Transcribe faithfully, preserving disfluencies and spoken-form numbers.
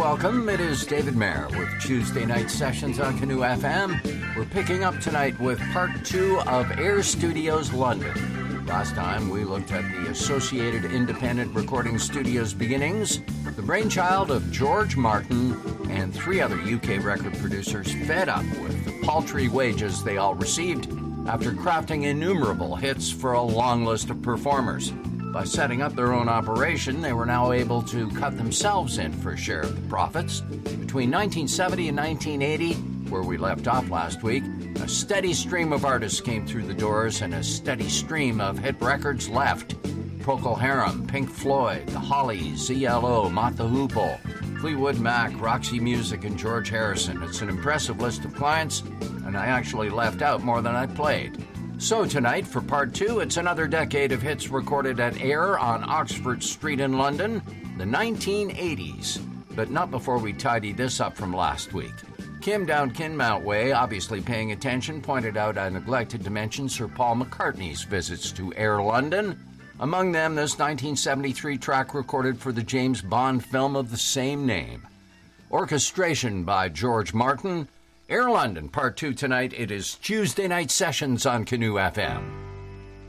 welcome. It is David Mayer with Tuesday Night Sessions on Canoe F M. We're picking up tonight with part two of Air Studios London. Last time we looked at the Associated Independent Recording Studios beginnings, the brainchild of George Martin and three other U K record producers fed up with the paltry wages they all received after crafting innumerable hits for a long list of performers. By setting up their own operation, they were now able to cut themselves in for a share of the profits. Between nineteen seventy and nineteen eighty, where we left off last week, a steady stream of artists came through the doors and a steady stream of hit records left. Procol Harum, Pink Floyd, The Hollies, E L O, Mott the Hoople, Fleetwood Mac, Roxy Music, and George Harrison. It's an impressive list of clients, and I actually left out more than I played. So tonight, for part two, it's another decade of hits recorded at Air on Oxford Street in London, the nineteen eighties. But not before we tidy this up from last week. Kim down Kinmount Way, obviously paying attention, pointed out I neglected to mention Sir Paul McCartney's visits to Air London. Among them, this nineteen seventy-three track recorded for the James Bond film of the same name. Orchestration by George Martin. Air London, part two tonight. It is Tuesday Night Sessions on Canoe F M.